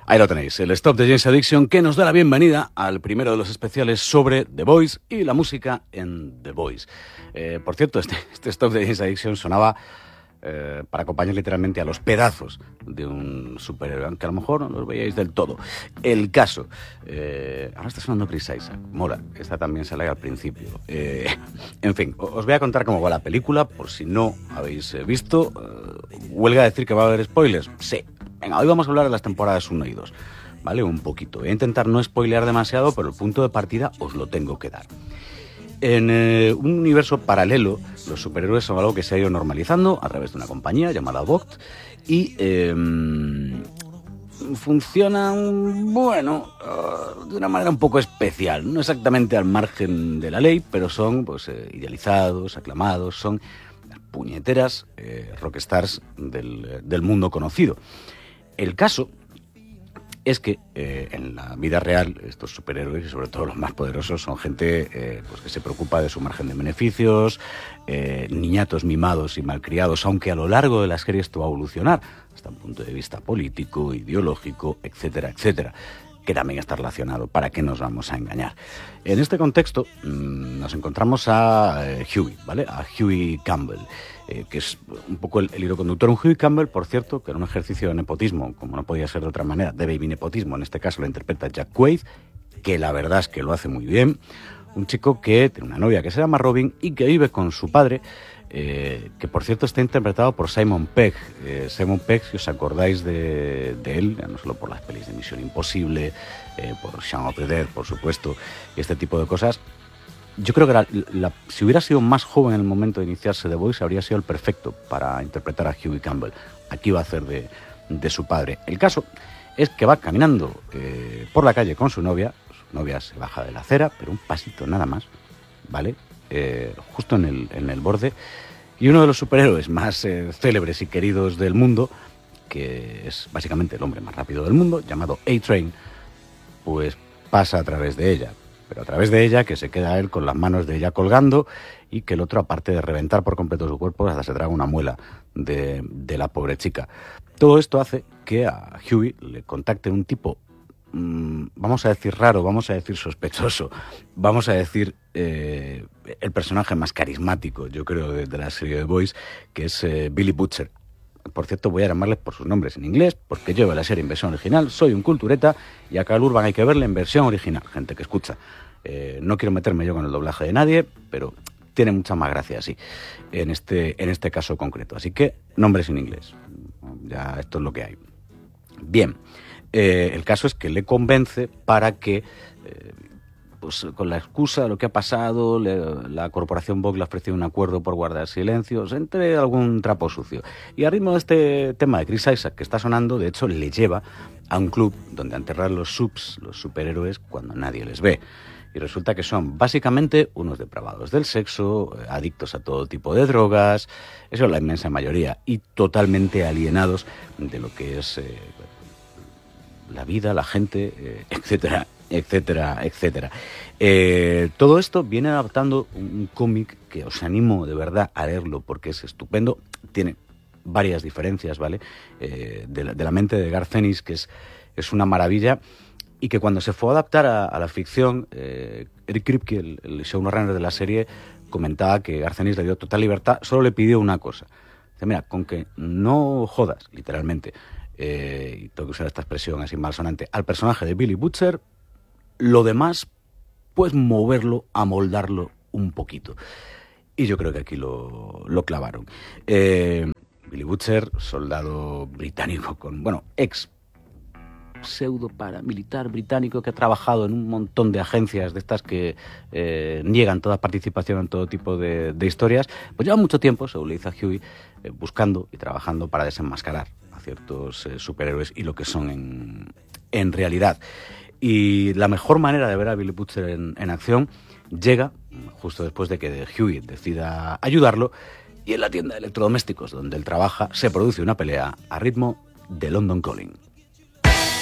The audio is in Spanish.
Ahí lo tenéis, el Stop de Jane's Addiction, que nos da la bienvenida al primero de los especiales sobre The Voice y la música en The Voice. Por cierto, este Stop de Jane's Addiction sonaba para acompañar literalmente a los pedazos de un superhéroe, aunque a lo mejor no los veíais del todo. El caso, ahora está sonando Chris Isaac, mola, esta también sale al principio. En fin, os voy a contar cómo va la película, por si no habéis visto. ¿Huelga decir que va a haber spoilers? Sí. Venga, hoy vamos a hablar de las temporadas 1 y 2, ¿vale? Un poquito. Voy a intentar no spoilear demasiado, pero el punto de partida os lo tengo que dar. En un universo paralelo, los superhéroes son algo que se ha ido normalizando a través de una compañía llamada Vogt y funcionan, bueno, de una manera un poco especial, no exactamente al margen de la ley, pero son pues idealizados, aclamados, son las puñeteras rockstars del mundo conocido. El caso es que en la vida real estos superhéroes, y sobre todo los más poderosos, son gente pues que se preocupa de su margen de beneficios, niñatos mimados y malcriados, aunque a lo largo de la serie esto va a evolucionar hasta un punto de vista político, ideológico, etcétera, etcétera, que también está relacionado. ¿Para qué nos vamos a engañar? En este contexto nos encontramos a Hughie, ¿vale? A Hughie Campbell, que es un poco el hilo conductor. Un Hughie Campbell, por cierto, que era un ejercicio de nepotismo, como no podía ser de otra manera, de baby nepotismo, en este caso lo interpreta Jack Quaid, que la verdad es que lo hace muy bien. Un chico que tiene una novia que se llama Robin y que vive con su padre, que por cierto está interpretado por Simon Pegg. Simon Pegg, si os acordáis de él, no solo por las pelis de Misión Imposible, por Shaun of the Dead, por supuesto, y este tipo de cosas, yo creo que si hubiera sido más joven en el momento de iniciarse The Voice, habría sido el perfecto para interpretar a Hughie Campbell. Aquí va a hacer de su padre. El caso es que va caminando por la calle con su novia se baja de la acera, pero un pasito nada más, ¿vale? Justo en el borde, y uno de los superhéroes más célebres y queridos del mundo, que es básicamente el hombre más rápido del mundo, llamado A-Train, pues pasa a través de ella, pero a través de ella que se queda él con las manos de ella colgando y que el otro, aparte de reventar por completo su cuerpo, hasta se traga una muela de la pobre chica. Todo esto hace que a Hughie le contacte un tipo, vamos a decir raro, vamos a decir sospechoso, vamos a decir el personaje más carismático, yo creo, de la serie The Voice, que es Billy Butcher. Por cierto, voy a llamarles por sus nombres en inglés, porque yo veo la serie en versión original, soy un cultureta, y acá al Urban hay que verla en versión original, gente que escucha. No quiero meterme yo con el doblaje de nadie, pero tiene mucha más gracia así, en este caso concreto. Así que, nombres en inglés. Ya esto es lo que hay. Bien. El caso es que le convence para que, pues con la excusa de lo que ha pasado, la corporación Vogt le ha ofrecido un acuerdo por guardar silencios, entre algún trapo sucio. Y a ritmo de este tema de Chris Isaac que está sonando, de hecho, le lleva a un club donde enterrar los superhéroes, cuando nadie les ve. Y resulta que son básicamente unos depravados del sexo, adictos a todo tipo de drogas, eso es la inmensa mayoría, y totalmente alienados de lo que es la vida, la gente, etcétera, etcétera, etcétera. Todo esto viene adaptando un cómic que os animo de verdad a leerlo porque es estupendo. Tiene varias diferencias, ¿vale? De la mente de Garth Ennis, que es una maravilla, y que cuando se fue a adaptar a la ficción, Eric Kripke, el showrunner de la serie, comentaba que Garth Ennis le dio total libertad, solo le pidió una cosa. Dice, mira, con que no jodas, literalmente, y tengo que usar esta expresión así malsonante, al personaje de Billy Butcher, lo demás puedes moverlo, amoldarlo un poquito. Y yo creo que aquí lo clavaron. Billy Butcher, soldado británico ex pseudo paramilitar británico que ha trabajado en un montón de agencias de estas que niegan toda participación en todo tipo de historias, pues lleva mucho tiempo, según le dice a Hughie, buscando y trabajando para desenmascarar a ciertos superhéroes y lo que son en realidad. Y la mejor manera de ver a Billy Butcher en acción llega justo después de que Hughie decida ayudarlo, y en la tienda de electrodomésticos donde él trabaja se produce una pelea a ritmo de London Calling.